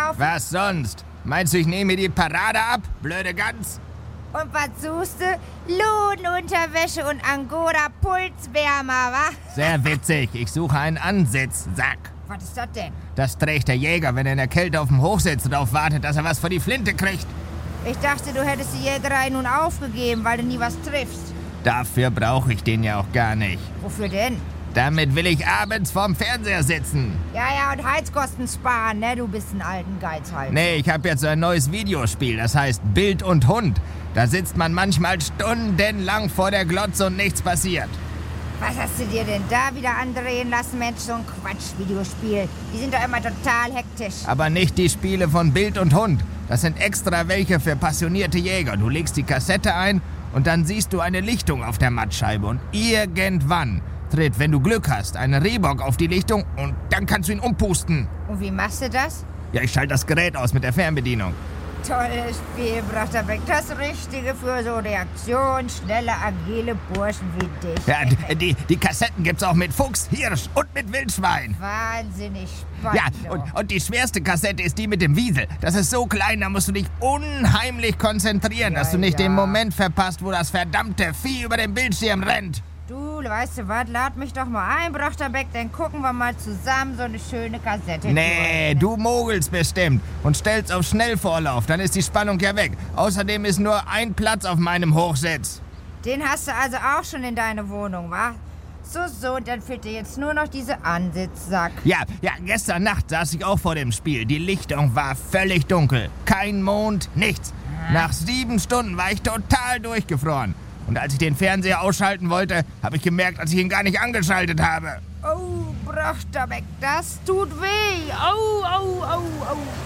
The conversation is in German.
kaufen? Was sonst? Meinst du, ich nehme mir die Parade ab, blöde Gans? Und was suchst du? Lodenunterwäsche und Angora-Pulswärmer, wa? Sehr witzig. Ich suche einen Ansitzsack. Was ist das denn? Das trägt der Jäger, wenn er in der Kälte auf dem Hochsitz darauf wartet, dass er was vor die Flinte kriegt. Ich dachte, du hättest die Jägerei nun aufgegeben, weil du nie was triffst. Dafür brauche ich den ja auch gar nicht. Wofür denn? Damit will ich abends vorm Fernseher sitzen. Ja, und Heizkosten sparen, ne? Du bist ein alten Geizhals. Nee, ich habe jetzt so ein neues Videospiel, das heißt Bild und Hund. Da sitzt man manchmal stundenlang vor der Glotze und nichts passiert. Was hast du dir denn da wieder andrehen lassen, Mensch? So ein Quatsch-Videospiel. Die sind doch immer total hektisch. Aber nicht die Spiele von Bild und Hund. Das sind extra welche für passionierte Jäger. Du legst die Kassette ein und dann siehst du eine Lichtung auf der Mattscheibe. Und irgendwann tritt, wenn du Glück hast, ein Rehbock auf die Lichtung und dann kannst du ihn umpusten. Und wie machst du das? Ja, ich schalte das Gerät aus mit der Fernbedienung. Tolles Spiel, Brachterbeck. Das Richtige für so reaktionsschnelle, agile Burschen wie dich. Ja, die Kassetten gibt's auch mit Fuchs, Hirsch und mit Wildschwein. Wahnsinnig spannend. Ja, und die schwerste Kassette ist die mit dem Wiesel. Das ist so klein, da musst du dich unheimlich konzentrieren, dass du nicht den Moment verpasst, wo das verdammte Vieh über den Bildschirm rennt. Du, weißt du was, lad mich doch mal ein, Brachterbeck, dann gucken wir mal zusammen so eine schöne Kassette. Nee, du mogelst bestimmt und stellst auf Schnellvorlauf, dann ist die Spannung ja weg. Außerdem ist nur ein Platz auf meinem Hochsitz. Den hast du also auch schon in deiner Wohnung, wa? So, und dann fehlt dir jetzt nur noch diese Ansitzsack. Ja, gestern Nacht saß ich auch vor dem Spiel. Die Lichtung war völlig dunkel. Kein Mond, nichts. Nach 7 Stunden war ich total durchgefroren. Und als ich den Fernseher ausschalten wollte, habe ich gemerkt, dass ich ihn gar nicht angeschaltet habe. Oh, Brachterbeck, das tut weh. Au.